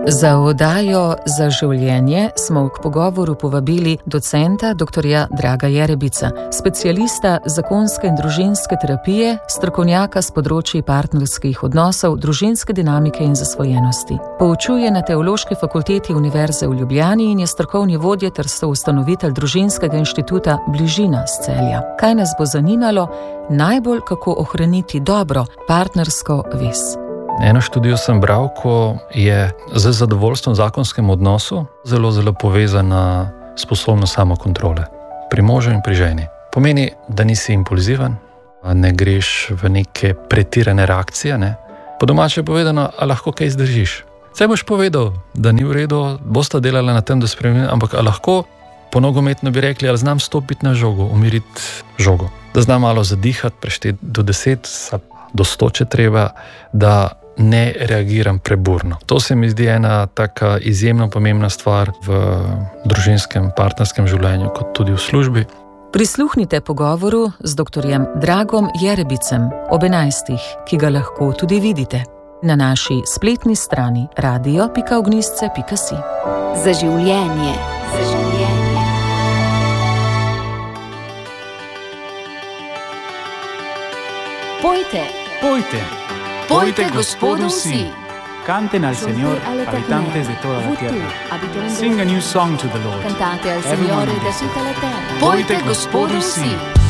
Za oddajo Za življenje smo k pogovoru povabili docenta dr. Draga Jerebica, specialista zakonske in družinske terapije, strokovnjaka s področji partnerskih odnosov, družinske dinamike in zasvojenosti. Poučuje na Teološki fakulteti Univerze v Ljubljani in je strokovni vodja ter soustanovitelj družinskega inštituta Bližina s Celja. Kaj nas bo zanimalo? Najbolj, kako ohraniti dobro partnersko vez. Eno študijo sem bral, ko je z zadovoljstvom v zakonskem odnosu zelo povezana sposobnost samokontrole. Pri možu in pri ženi. Pomeni, da nisi impulziven, ne greš v neke pretirane reakcije, ne? Po domače povedano, a lahko kaj zdržiš. Saj boš povedal, da ni v redu, bosta delala na tem, da spremeni, ampak a lahko, po nogometno bi rekli, ali znam stopiti na žogo, umiriti žogo. Da znam malo zadihati, prešteti do 10, do 100, če treba, da ne reagiram preburno. To se mi zdi ena taka izjemno pomembna stvar v družinskem, partnerskem življenju, kot tudi v službi. Prisluhnite pogovoru z dr. Dragom Jerebicem ob 11, ki ga lahko tudi vidite na naši spletni strani radio.ognisce.si. Za življenje. Za življenje. Pojte. Pojte. Pojte Gospodu vsi. Canten al Señor, habitantes de toda la tierra. Sing a new song to the Lord. Cantate al Signore da tutta la terra. Pojte Gospodu vsi.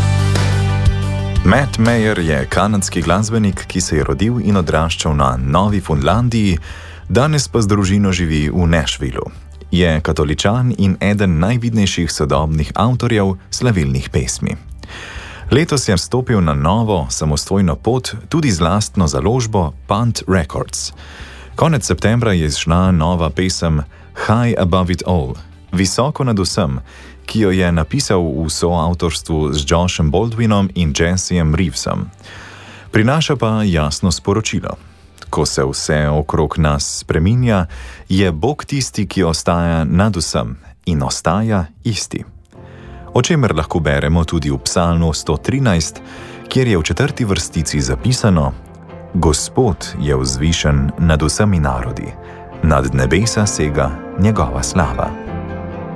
Matt Mayer je kanadski glasbenik, ki se je rodil in odraščal na Novi Fundlandiji, danes pa z družino živi v Nashvillu. Je katoličan in eden najvidnejših sodobnih avtorjev slavilnih pesmi. Letos je stopil na novo, samostojno pot, tudi z lastno založbo Punt Records. Konec septembra je izšla nova pesem High Above It All, Visoko nad vsem, ki jo je napisal v soavtorstvu z Joshem Baldwinom in Jessejem Reevesom. Prinaša pa jasno sporočilo. Ko se vse okrog nas spreminja, je Bog tisti, ki ostaja nad vsem in ostaja isti. O čemer lahko beremo tudi v Psalmu 113, kjer je v 4. vrstici zapisano: Gospod je vzvišen nad vsemi narodi, nad nebesa sega njegova slava.